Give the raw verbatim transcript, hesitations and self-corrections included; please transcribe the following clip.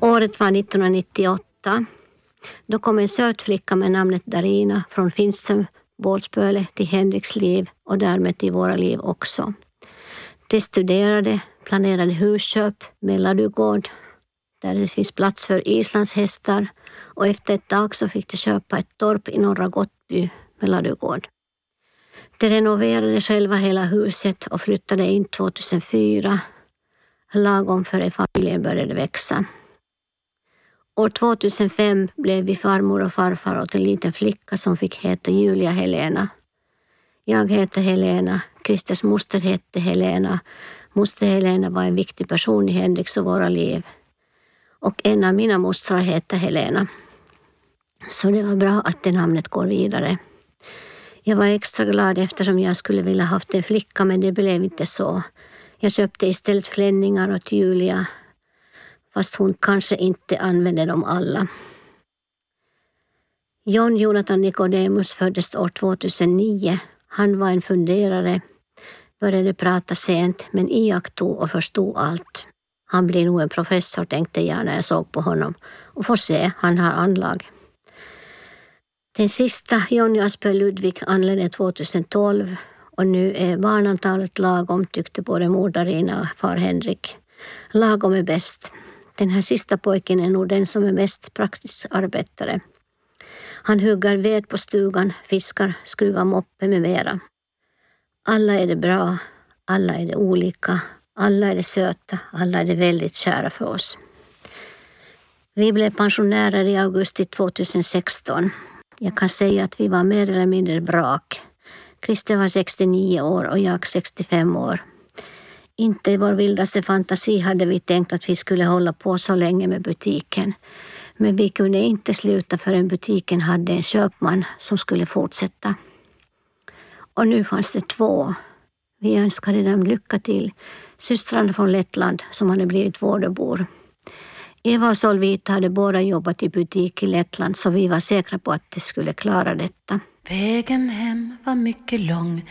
Året var nittonhundranittioåtta. Då kom en söt flicka med namnet Darina från Finnsön, Båtsböle till Henriks liv och därmed till våra liv också. De studerade, planerade husköp, Melladugård, där det finns plats för islandshästar, och efter ett tag så fick de köpa ett torp i norra Gottby, Melladugård. De renoverade själva hela huset och flyttade in tvåtusenfyra, lagom före familjen började växa. År tvåtusenfem blev vi farmor och farfar åt en liten flicka som fick heta Julia Helena. Jag heter Helena, Christers moster hette Helena. Moster Helena var en viktig person i Henriks och våra liv. Och en av mina mostrar hette Helena. Så det var bra att det namnet går vidare. Jag var extra glad eftersom jag skulle vilja haft en flicka, men det blev inte så. Jag köpte istället klänningar åt Julia, fast hon kanske inte använde dem alla. John Jonathan Nicodemus föddes år tvåtusennio. Han var en funderare, började prata sent men iakttog och förstod allt. Han blir nog en professor, tänkte jag när jag såg på honom. Och får se, han har anlag. Den sista, Jonny Asper Ludvig, anlände tvåtusentolv och nu är barnantalet lagom, tyckte både mor Darina och far Henrik. Lagom är bäst. Den här sista pojken är nog den som är mest praktisk arbetare. Han huggar ved på stugan, fiskar, skruvar moppe med mera. Alla är det bra, alla är det olika, alla är det söta, alla är det väldigt kära för oss. Vi blev pensionärer i augusti tvåtusensexton. Jag kan säga att vi var mer eller mindre brak. Christer var sextionio år och jag sextiofem år. Inte i vår vildaste fantasi hade vi tänkt att vi skulle hålla på så länge med butiken. Men vi kunde inte sluta förrän butiken hade en köpman som skulle fortsätta. Och nu fanns det två. Vi önskade dem lycka till. Systrarna från Lettland som hade blivit vårdarbor. Eva och Solvita hade båda jobbat i butik i Lettland, så vi var säkra på att de skulle klara detta. Vägen hem var mycket lång,